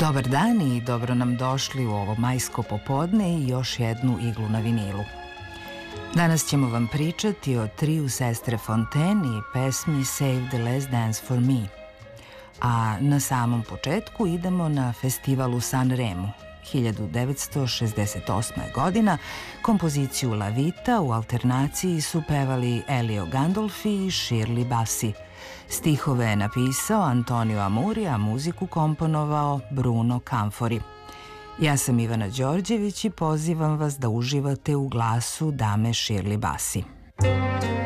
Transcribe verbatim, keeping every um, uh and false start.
Dobar dan i dobro nam došli u ovo majsko popodne i još jednu iglu na vinilu. Danas ćemo vam pričati o triju sestre Fontaine i pesmi Save the Last Dance for Me. A na samom početku idemo na festival u San Remu. hiljadu devetsto šezdeset osma. godina kompoziciju La Vita u alternaciji su pevali Elio Gandolfi i Shirley Bassey. Stihove je napisao Antonio Amuri, a muziku komponovao Bruno Canfori. Ja sam Ivana Đorđević i pozivam vas da uživate u glasu dame Shirley Bassey.